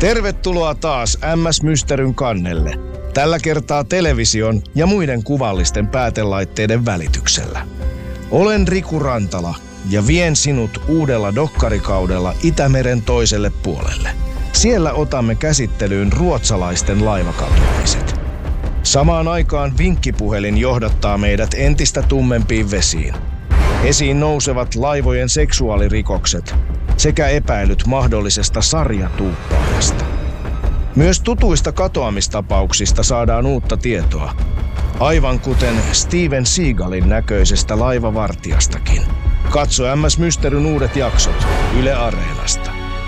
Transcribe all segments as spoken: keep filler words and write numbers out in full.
Tervetuloa taas M S Mysteryn kannelle. Tällä kertaa television ja muiden kuvallisten päätelaitteiden välityksellä. Olen Riku Rantala ja vien sinut uudella dokkarikaudella Itämeren toiselle puolelle. Siellä otamme käsittelyyn ruotsalaisten laivakatoamiset. Samaan aikaan vinkkipuhelin johdattaa meidät entistä tummempiin vesiin. Esiin nousevat laivojen seksuaalirikokset sekä epäilyt mahdollisesta sarjatuuppaajasta. Myös tutuista katoamistapauksista saadaan uutta tietoa, aivan kuten Steven Seagalin näköisestä laivavartijastakin. Katso M S Mysteryn uudet jaksot Yle Areenasta.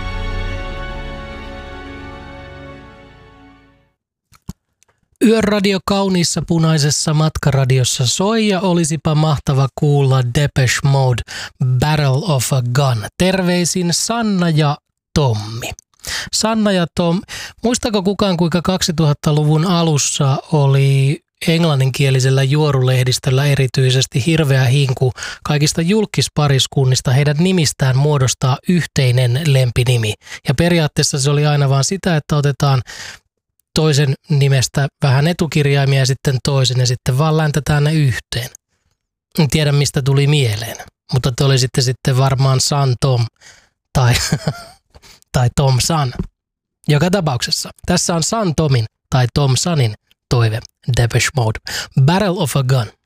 Yöradio kauniissa punaisessa matkaradiossa soi ja olisipa mahtava kuulla Depeche Mode, Battle of a Gun. Terveisin Sanna ja Tommi. Sanna ja Tom, muistako kukaan kuinka kaksituhattaluvun alussa oli englanninkielisellä juorulehdistöllä erityisesti hirveä hinku kaikista julkispariskunnista heidän nimistään muodostaa yhteinen lempinimi. Ja periaatteessa se oli aina vaan sitä, että otetaan toisen nimestä vähän etukirjaimia ja sitten toisen ja sitten vaan läntetään ne yhteen. En tiedä mistä tuli mieleen, mutta te olisitte sitten varmaan San Tom tai, tai Tom San. Joka tapauksessa tässä on San Tomin tai Tom Sanin toive, Depeche Mode, Battle of a Gun.